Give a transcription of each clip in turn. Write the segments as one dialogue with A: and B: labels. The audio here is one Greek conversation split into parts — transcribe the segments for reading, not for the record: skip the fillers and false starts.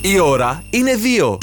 A: Η ώρα είναι 2.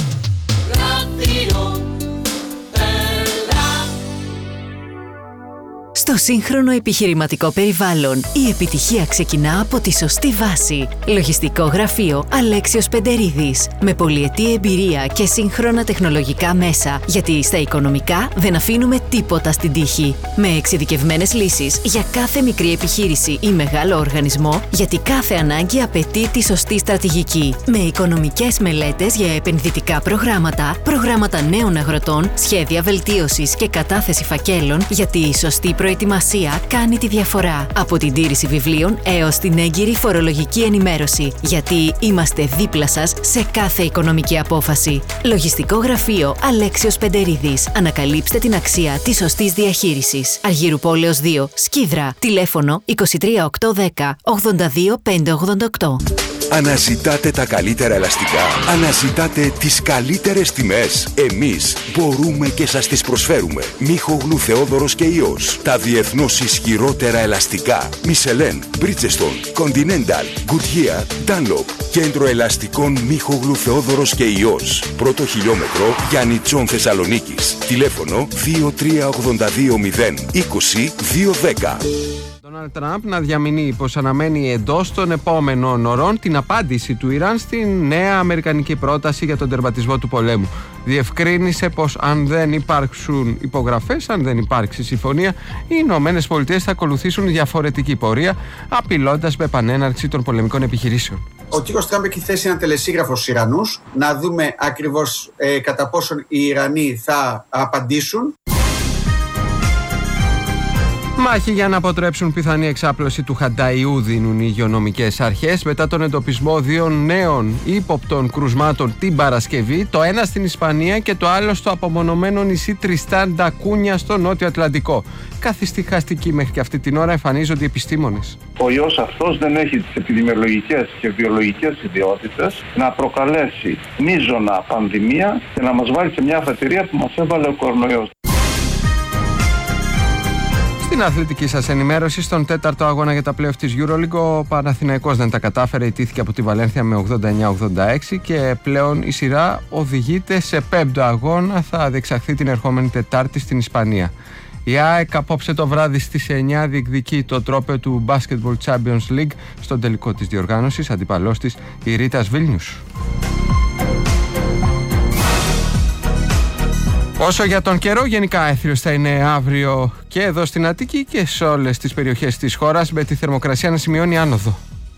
B: Στο σύγχρονο επιχειρηματικό περιβάλλον, η επιτυχία ξεκινά από τη σωστή βάση. Λογιστικό γραφείο Αλέξιος Πεντερίδης. Με πολυετή εμπειρία και σύγχρονα τεχνολογικά μέσα, γιατί στα οικονομικά δεν αφήνουμε τίποτα στην τύχη. Με εξειδικευμένες λύσεις για κάθε μικρή επιχείρηση ή μεγάλο οργανισμό, γιατί κάθε ανάγκη απαιτεί τη σωστή στρατηγική. Με οικονομικές μελέτες για επενδυτικά προγράμματα, προγράμματα νέων αγροτών, σχέδια βελτίωσης και κατάθεση φακέλων, γιατί η σωστή προετοιμασία κάνει τη διαφορά. Από την τήρηση βιβλίων έως την έγκυρη φορολογική ενημέρωση. Γιατί είμαστε δίπλα σας σε κάθε οικονομική απόφαση. Λογιστικό γραφείο Αλέξιος Πεντερίδης. Ανακαλύψτε την αξία της σωστής διαχείρισης. Αργύρου Πόλεως 2, Σκίδρα. Τηλέφωνο 23810 82588.
C: Αναζητάτε τα καλύτερα ελαστικά. Αναζητάτε τις καλύτερες τιμές. Εμείς μπορούμε και σας τις προσφέρουμε. Μίχογλου Θεόδωρος και Υιός. Τα διεθνώς ισχυρότερα ελαστικά. Μισελέν, Bridgestone, Continental, Goodyear, Dunlop. Κέντρο ελαστικών Μίχογλου Θεόδωρος και Υιός. Πρώτο χιλιόμετρο Γιάννητσον Θεσσαλονίκης. Τηλέφωνο 23820 20210.
D: Ντόναλντ Τραμπ να διαμηνύει πως αναμένει εντός των επόμενων ωρών την απάντηση του Ιράν στην νέα αμερικανική πρόταση για τον τερματισμό του πολέμου. Διευκρίνησε πως αν δεν υπάρξουν υπογραφές, αν δεν υπάρξει συμφωνία, οι Ηνωμένες Πολιτείες θα ακολουθήσουν διαφορετική πορεία, απειλώντας με επανέναρξη των πολεμικών επιχειρήσεων.
E: Ο κύριος Τραμπ έχει θέσει ένα τελεσίγραφο στους Ιρανούς, να δούμε ακριβώς κατά πόσον οι Ιρανοί θα απαντήσουν.
D: Μάχη για να αποτρέψουν πιθανή εξάπλωση του Χανταϊού δίνουν οι υγειονομικές αρχές μετά τον εντοπισμό 2 νέων ύποπτων κρουσμάτων την Παρασκευή, το ένα στην Ισπανία και το άλλο στο απομονωμένο νησί Τριστάν ντα Κούνια στο Νότιο Ατλαντικό. Καθησυχαστικοί μέχρι και αυτή την ώρα εμφανίζονται οι επιστήμονες.
F: Ο ιός αυτός δεν έχει τις επιδημιολογικές και βιολογικές ιδιότητες να προκαλέσει μείζωνα πανδημία και να μας βάλει σε μια αφετηρία που μας έβαλε ο κορονοϊός.
D: Στην αθλητική σας ενημέρωση, στον 4ο αγώνα για τα play-off της EuroLeague, ο Παναθηναϊκός δεν τα κατάφερε, ιτήθηκε από τη Βαλένθια με 89-86 και πλέον η σειρά οδηγείται σε 5ο αγώνα, θα διεξαχθεί την ερχόμενη Τετάρτη στην Ισπανία. Η ΑΕΚ απόψε το βράδυ στις 9 διεκδικεί το τρόπαιο του Basketball Champions League στον τελικό της διοργάνωσης, αντιπαλός της η Ρίτας Βίλνιους. Όσο για τον καιρό, γενικά έθριος θα είναι αύριο και εδώ στην Αττική και σε όλες τις περιοχές της χώρας, με τη θερμοκρασία να σημειώνει άνοδο.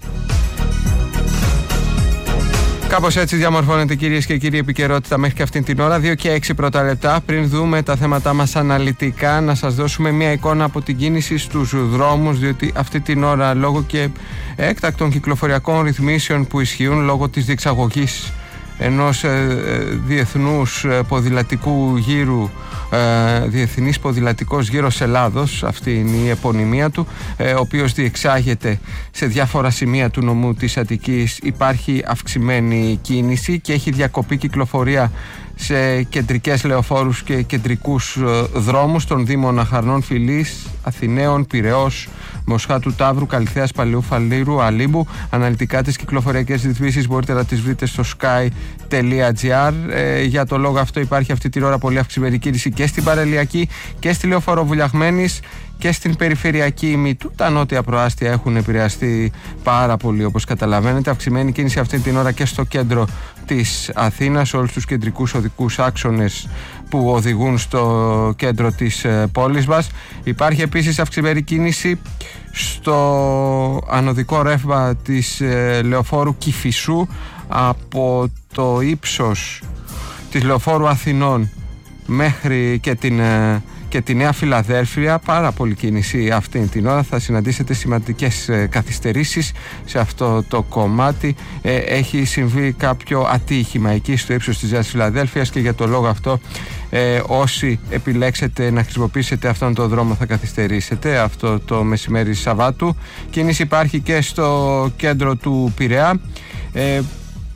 D: Κάπως έτσι διαμορφώνεται, κυρίες και κύριοι, επικαιρότητα μέχρι και αυτήν την ώρα. 2 και 6 πρώτα λεπτά. Πριν δούμε τα θέματά μας αναλυτικά, να σας δώσουμε μια εικόνα από την κίνηση στους δρόμους, διότι αυτή την ώρα, λόγω και έκτακτων κυκλοφοριακών ρυθμίσεων που ισχύουν λόγω της διεξαγωγής ενός διεθνούς ποδηλατικού γύρου, Διεθνής Ποδηλατικός Γύρος Ελλάδος, αυτή είναι η επωνυμία του, ο οποίος διεξάγεται σε διάφορα σημεία του νομού της Αττικής. Υπάρχει αυξημένη κίνηση και έχει διακοπεί κυκλοφορία σε κεντρικές λεωφόρους και κεντρικούς δρόμους των Δήμων Αχαρνών, Φυλής, Αθηναίων, Πειραιώς, Μοσχάτου Ταύρου, Καλυθέας, Παλαιού, Φαλήρου, Αλίμπου. Αναλυτικά τις κυκλοφοριακές ρυθμίσεις μπορείτε να τις βρείτε στο sky.gr. Για το λόγο αυτό υπάρχει αυτή την ώρα πολύ αυξημένη κίνηση και στην Παρελιακή και στη Λεωφόρο Βουλιαγμένης και στην περιφερειακή ημιτού. Τα νότια προάστια έχουν επηρεαστεί πάρα πολύ, όπως καταλαβαίνετε. Αυξημένη κίνηση αυτή την ώρα και στο κέντρο της Αθήνας, όλους τους κεντρικούς οδικούς άξονες που οδηγούν στο κέντρο της πόλης μας. Υπάρχει επίσης αυξημένη κίνηση στο ανωδικό ρεύμα της Λεωφόρου Κηφισού από το ύψος της Λεωφόρου Αθηνών μέχρι και τη Νέα Φιλαδέλφια. Πάρα πολύ κίνηση αυτή την ώρα. Θα συναντήσετε σημαντικές καθυστερήσεις σε αυτό το κομμάτι. Έχει συμβεί κάποιο ατύχημα εκεί στο ύψος της Νέας Φιλαδέλφειας και για το λόγο αυτό όσοι επιλέξετε να χρησιμοποιήσετε αυτόν τον δρόμο θα καθυστερήσετε αυτό το μεσημέρι Σαββάτου. Κίνηση υπάρχει και στο κέντρο του Πειραιά.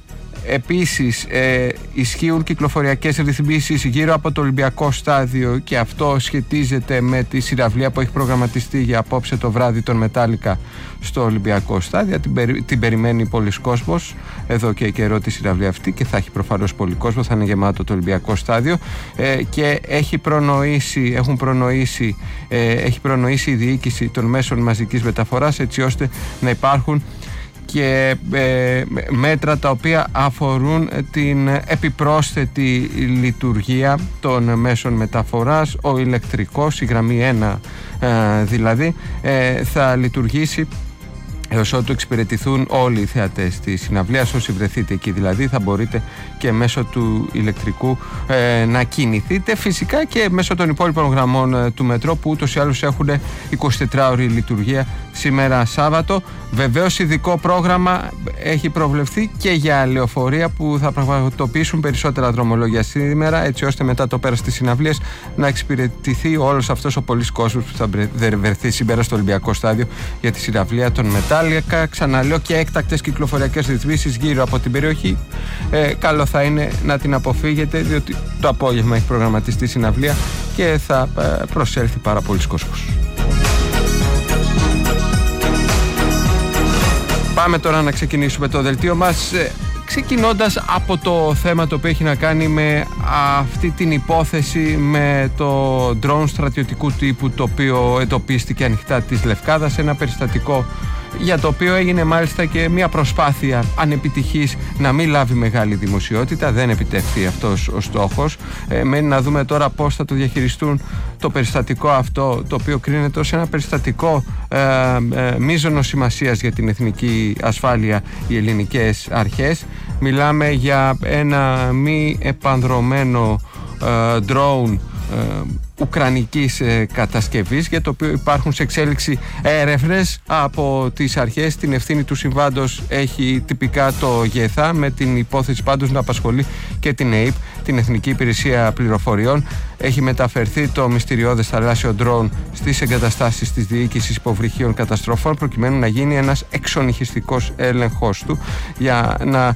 D: Επίσης ισχύουν κυκλοφοριακές ρυθμίσεις γύρω από το Ολυμπιακό στάδιο και αυτό σχετίζεται με τη συναυλία που έχει προγραμματιστεί για απόψε το βράδυ των Μετάλλικα στο Ολυμπιακό στάδιο. Την περιμένει πολλής κόσμος εδώ και καιρό τη συναυλία αυτή και θα έχει προφανώς πολύ κόσμο, θα είναι γεμάτο το Ολυμπιακό στάδιο και έχει προνοήσει η διοίκηση των μέσων μαζικής μεταφοράς έτσι ώστε να υπάρχουν και μέτρα τα οποία αφορούν την επιπρόσθετη λειτουργία των μέσων μεταφοράς. Ο ηλεκτρικός, η γραμμή 1 δηλαδή, θα λειτουργήσει έως ότου εξυπηρετηθούν όλοι οι θεατές της συναυλίας. Όσοι βρεθείτε εκεί δηλαδή θα μπορείτε και μέσω του ηλεκτρικού να κινηθείτε, φυσικά και μέσω των υπόλοιπων γραμμών του μετρό που ούτως ή άλλως έχουν 24ωρη λειτουργία σήμερα Σάββατο. Βεβαίως ειδικό πρόγραμμα έχει προβλεφθεί και για λεωφορεία που θα πραγματοποιήσουν περισσότερα δρομολόγια σήμερα έτσι ώστε μετά το πέρας της συναυλίας να εξυπηρετηθεί όλος αυτός ο πολλής κόσμος που θα βρεθεί σήμερα στο Ολυμπιακό στάδιο για τη συναυλία των Μετάλλικα. Ξαναλέω, και έκτακτες κυκλοφοριακές ρυθμίσεις γύρω από την περιοχή. Καλό θα είναι να την αποφύγετε διότι το απόγευμα έχει προγραμματιστεί συναυλία και θα προσέλθει πάρα πολλοί κόσμος. Πάμε τώρα να ξεκινήσουμε το δελτίο μας, ξεκινώντας από το θέμα το οποίο έχει να κάνει με αυτή την υπόθεση με το drone στρατιωτικού τύπου το οποίο εντοπίστηκε ανοιχτά της Λευκάδας, ένα περιστατικό για το οποίο έγινε μάλιστα και μια προσπάθεια ανεπιτυχής να μην λάβει μεγάλη δημοσιότητα. Δεν επιτευχθεί αυτός ο στόχος. Μένει να δούμε τώρα πώς θα το διαχειριστούν το περιστατικό αυτό, το οποίο κρίνεται ως ένα περιστατικό μείζωνος σημασίας για την εθνική ασφάλεια οι ελληνικές αρχές. Μιλάμε για ένα μη επανδρωμένο drone ουκρανικής κατασκευής για το οποίο υπάρχουν σε εξέλιξη έρευνες από τις αρχές. Την ευθύνη του συμβάντος έχει τυπικά το ΓΕΘΑ, με την υπόθεση πάντως να απασχολεί και την ΕΕΠ, την Εθνική Υπηρεσία Πληροφοριών. Έχει μεταφερθεί το μυστηριώδες θαλάσσιο ντρόουν στις εγκαταστάσεις της Διοίκησης Υποβρυχίων Καταστροφών προκειμένου να γίνει ένας εξονυχιστικός έλεγχος του για να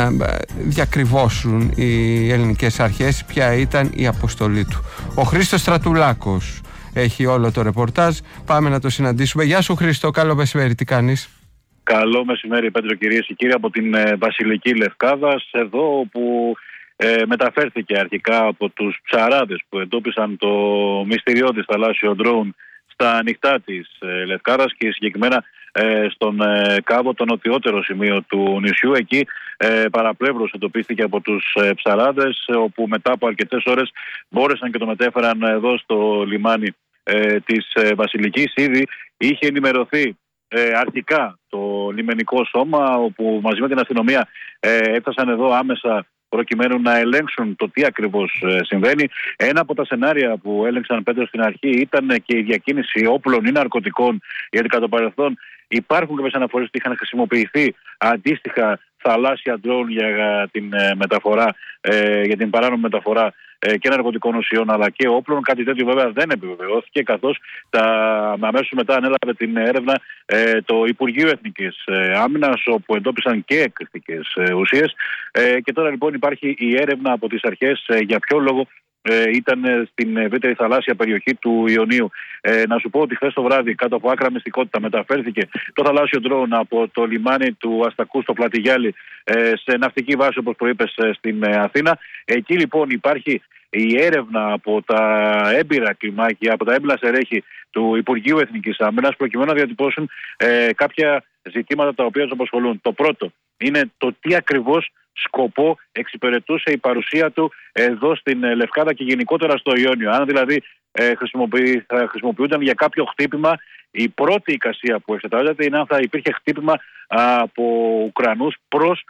D: διακριβώσουν οι ελληνικές αρχές ποια ήταν η αποστολή του. Ο Χρήστος Στρατουλάκος έχει όλο το ρεπορτάζ. Πάμε να το συναντήσουμε. Γεια σου Χρήστο, καλό μεσημέρι, τι κάνεις?
A: Καλό μεσημέρι Πέτρο, κυρίες και κύριοι, από την Βασιλική Λευκάδας, εδώ όπου μεταφέρθηκε αρχικά από τους ψαράδες που εντόπισαν το μυστηριώδης θαλάσσιο ντρόουν στα ανοιχτά της Λευκάδας και συγκεκριμένα στον κάβο, το νοτιότερο σημείο του νησιού. Εκεί παραπλεύρως εντοπίστηκε από τους ψαράδες, όπου μετά από αρκετές ώρες μπόρεσαν και το μετέφεραν εδώ στο λιμάνι της Βασιλικής. Ήδη είχε ενημερωθεί αρχικά το λιμενικό σώμα, όπου μαζί με την αστυνομία έφτασαν εδώ άμεσα προκειμένου να ελέγξουν το τι ακριβώς συμβαίνει. Ένα από τα σενάρια που έλεγξαν Πέτρο στην αρχή ήταν και η διακίνηση όπλων ή ναρκωτικών, γιατί κατά το παρελθόν υπάρχουν κάποιες αναφορές ότι είχαν χρησιμοποιηθεί αντίστοιχα θαλάσσια ντρόουν για την μεταφορά, για την παράνομη μεταφορά και ναρκωτικών ουσιών αλλά και όπλων. Κάτι τέτοιο βέβαια δεν επιβεβαιώθηκε, καθώς αμέσως μετά ανέλαβε την έρευνα το Υπουργείο Εθνικής Άμυνας, όπου εντόπισαν και εκρηκτικές ουσίες. Και τώρα λοιπόν υπάρχει η έρευνα από τις αρχές για ποιο λόγο ήταν στην ευρύτερη θαλάσσια περιοχή του Ιωνίου. Να σου πω ότι χθες το βράδυ, κάτω από άκρα μυστικότητα, μεταφέρθηκε το θαλάσσιο ντρόουν από το λιμάνι του Αστακού στο Πλατιγιάλι σε ναυτική βάση, όπως προείπες, στην Αθήνα. Εκεί λοιπόν υπάρχει η έρευνα από τα έμπειρα κλιμάκια, από τα έμπειρα σερέχη του Υπουργείου Εθνικής Άμυνας, προκειμένου να διατυπώσουν κάποια ζητήματα τα οποία τους απασχολούν. Το πρώτο είναι το τι ακριβώς σκοπό εξυπηρετούσε η παρουσία του εδώ στην Λευκάδα και γενικότερα στο Ιόνιο. Αν δηλαδή θα χρησιμοποιούνταν για κάποιο χτύπημα. Η πρώτη εικασία που εξετάζεται είναι αν θα υπήρχε χτύπημα από Ουκρανούς προς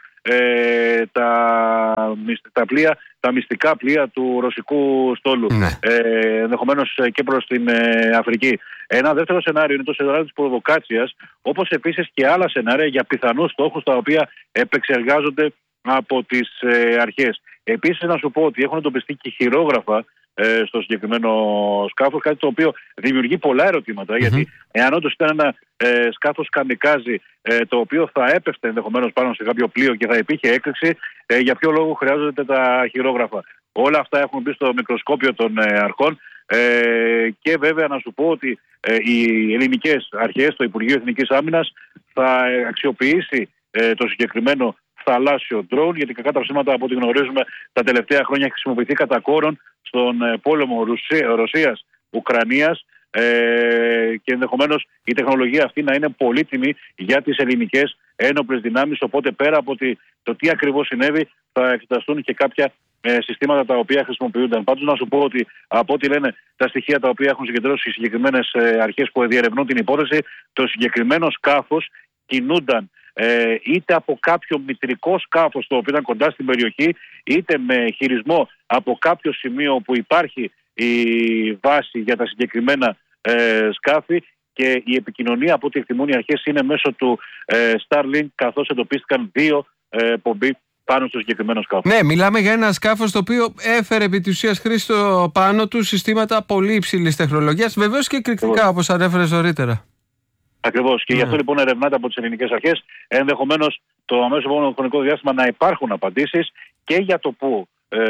A: τα μυστικά πλοία του ρωσικού στόλου, ενδεχομένως και προς την Αφρική. Ένα δεύτερο σενάριο είναι το σενάριο της προβοκάτσιας, όπως επίσης και άλλα σενάρια για πιθανούς στόχους τα οποία επεξεργάζονται από τις αρχές. Επίσης να σου πω ότι έχουν εντοπιστεί και χειρόγραφα στο συγκεκριμένο σκάφος, κάτι το οποίο δημιουργεί πολλά ερωτήματα, γιατί εάν όντως ήταν ένα σκάφος καμικάζι το οποίο θα έπεφτε ενδεχομένως πάνω σε κάποιο πλοίο και θα υπήρχε έκρηξη, για ποιο λόγο χρειάζονται τα χειρόγραφα? Όλα αυτά έχουν μπει στο μικροσκόπιο των αρχών. Και βέβαια να σου πω ότι οι ελληνικές αρχές, το Υπουργείο Εθνικής Άμυνας, θα αξιοποιήσει το συγκεκριμένο θαλάσσιο ντρόουν, γιατί κακά τα ψέματα, από ό,τι γνωρίζουμε, τα τελευταία χρόνια έχει χρησιμοποιηθεί κατά κόρον στον πόλεμο Ρωσίας-Ουκρανίας, και ενδεχομένως η τεχνολογία αυτή να είναι πολύτιμη για τις ελληνικές ένοπλες δυνάμεις. Οπότε πέρα από το τι ακριβώς συνέβη, θα εξεταστούν και κάποια συστήματα τα οποία χρησιμοποιούνταν. Πάντως να σου πω ότι από ό,τι λένε τα στοιχεία τα οποία έχουν συγκεντρώσει οι συγκεκριμένες αρχές που διερευνούν την υπόθεση, το συγκεκριμένο σκάφος κινούνταν είτε από κάποιο μητρικό σκάφος το οποίο ήταν κοντά στην περιοχή, είτε με χειρισμό από κάποιο σημείο που υπάρχει η βάση για τα συγκεκριμένα σκάφη, και η επικοινωνία, από ό,τι εκτιμούν οι αρχές, είναι μέσω του Starlink, καθώς εντοπίστηκαν 2 πομπή πάνω στο συγκεκριμένο σκάφος. Ναι,
D: μιλάμε για ένα σκάφος το οποίο έφερε επί της ουσίας, Χρήστο, πάνω του συστήματα πολύ υψηλής τεχνολογίας, βεβαίως και εκρηκτικά, όπως ανέφερες νωρίτερα.
A: Ακριβώς. Και γι' αυτό λοιπόν ερευνάται από τις ελληνικές αρχές, ενδεχομένως το αμέσως επόμενο χρονικό διάστημα να υπάρχουν απαντήσεις και για το πού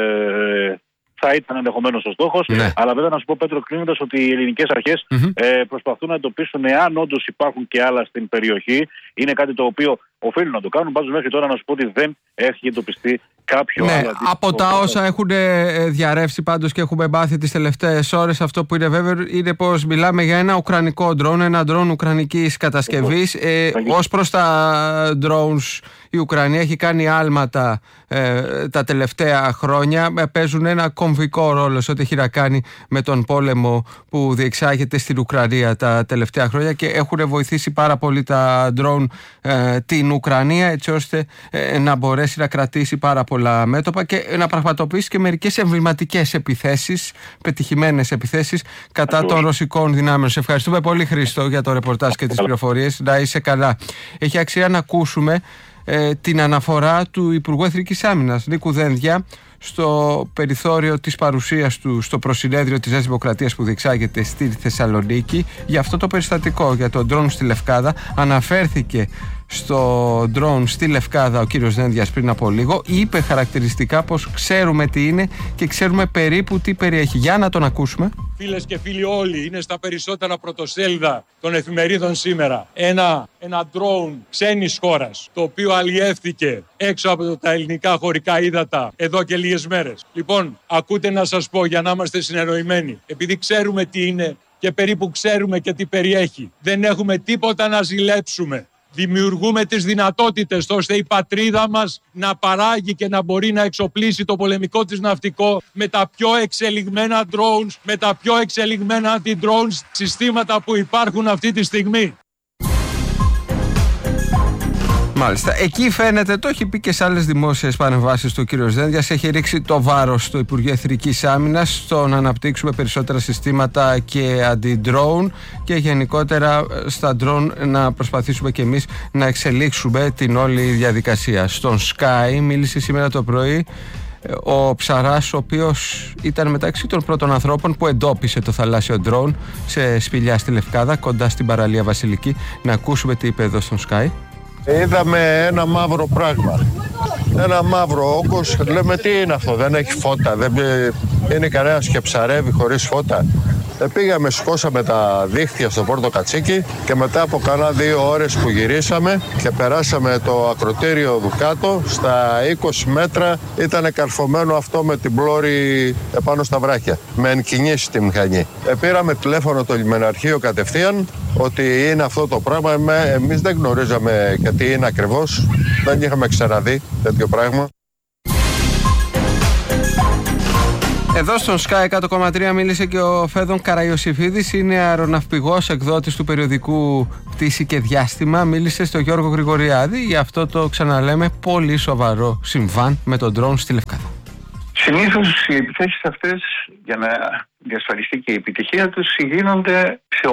A: θα ήταν ενδεχομένως ο στόχος. Αλλά βέβαια να σου πω, Πέτρο, κλείνοντας, ότι οι ελληνικές αρχές προσπαθούν να εντοπίσουν εάν όντως υπάρχουν και άλλα στην περιοχή. Είναι κάτι το οποίο οφείλουν να το κάνουν. Πάντως μέχρι τώρα να σου πω ότι δεν έχει εντοπιστεί κάποιο άλλο.
D: Από τα όσα έχουν διαρρεύσει πάντως και έχουμε μάθει τις τελευταίες ώρες, αυτό που είναι βέβαιο είναι πως μιλάμε για ένα ουκρανικό ντρόουν, ένα ντρόουν ουκρανικής κατασκευής. Ως προς τα drones, η Ουκρανία έχει κάνει άλματα τα τελευταία χρόνια. Παίζουν ένα κομβικό ρόλο σε ό,τι έχει να κάνει με τον πόλεμο που διεξάγεται στην Ουκρανία τα τελευταία χρόνια, και έχουν βοηθήσει πάρα πολύ τα drone την Ουκρανία, έτσι ώστε να μπορέσει να κρατήσει πάρα πολλά μέτωπα και να πραγματοποιήσει και μερικές εμβληματικές επιθέσεις, πετυχημένες επιθέσεις κατά των ρωσικών δυνάμεων. Σε ευχαριστούμε πολύ, Χρήστο, για το ρεπορτάζ και τις πληροφορίες. Να είσαι καλά. Έχει αξία να ακούσουμε την αναφορά του Υπουργού Εθνικής Άμυνας, Νίκου Δένδια, στο περιθώριο της παρουσίας του στο προσυνέδριο της Νέας Δημοκρατίας που διεξάγεται στη Θεσσαλονίκη για αυτό το περιστατικό, για τον ντρόουν στη Λευκάδα. Αναφέρθηκε στο ντρόουν στη Λευκάδα ο κύριος Δένδιας πριν από λίγο. Είπε χαρακτηριστικά πως ξέρουμε τι είναι και ξέρουμε περίπου τι περιέχει. Για να τον ακούσουμε.
G: Φίλες και φίλοι όλοι, είναι στα περισσότερα πρωτοσέλιδα των εφημερίδων σήμερα ένα ντρόουν ξένης χώρας, το οποίο αλλιεύθηκε έξω από τα ελληνικά χωρικά ύδατα εδώ και λίγες μέρες. Λοιπόν, ακούτε να σας πω, για να είμαστε συνεννοημένοι, επειδή ξέρουμε τι είναι και περίπου ξέρουμε και τι περιέχει, δεν έχουμε τίποτα να ζηλέψουμε. Δημιουργούμε τις δυνατότητες ώστε η πατρίδα μας να παράγει και να μπορεί να εξοπλίσει το πολεμικό της ναυτικό με τα πιο εξελιγμένα drones, με τα πιο εξελιγμένα anti-drones συστήματα που υπάρχουν αυτή τη στιγμή.
D: Μάλιστα. Εκεί φαίνεται, το έχει πει και σε άλλες δημόσιες παρεμβάσεις του κ. Δένδιας, έχει ρίξει το βάρος στο Υπουργείο Εθνικής Άμυνας στο να αναπτύξουμε περισσότερα συστήματα και anti-drone και γενικότερα στα drone να προσπαθήσουμε και εμείς να εξελίξουμε την όλη διαδικασία. Στον Sky μίλησε σήμερα το πρωί ο Ψαράς, ο οποίος ήταν μεταξύ των πρώτων ανθρώπων που εντόπισε το θαλάσσιο drone σε σπηλιά στη Λευκάδα, κοντά στην παραλία Βασιλική. Να ακούσουμε τι είπε εδώ στον Sky.
H: Είδαμε ένα μαύρο πράγμα, ένα μαύρο όγκος. Λέμε τι είναι αυτό, δεν έχει φώτα, δεν είναι κανένας και ψαρεύει χωρίς φώτα. Πήγαμε, σηκώσαμε τα δίχτυα στο Πόρτο Κατσίκι και μετά από κάνα 2 ώρες που γυρίσαμε και περάσαμε το ακροτήριο Δουκάτο, στα 20 μέτρα ήταν καρφωμένο αυτό με την πλώρη επάνω στα βράχια, με ενκινήσει τη μηχανή. Πήραμε τηλέφωνο το λιμεναρχείο κατευθείαν ότι είναι αυτό το πράγμα. Εμείς δεν γνωρίζαμε και τι είναι ακριβώς, δεν είχαμε ξαναδεί τέτοιο πράγμα.
D: Εδώ στον Sky 100,3 μίλησε και ο Φέδων Καραϊωσήφιδης, είναι αεροναυπηγός, εκδότης του περιοδικού Πτήση και Διάστημα. Μίλησε στο Γιώργο Γρηγοριάδη για αυτό το, ξαναλέμε, πολύ σοβαρό συμβάν με τον ντρόουν στη Λευκάδα.
F: Συνήθως οι επιθέσεις αυτές, για να διασφαλιστεί και η επιτυχία τους, γίνονται σε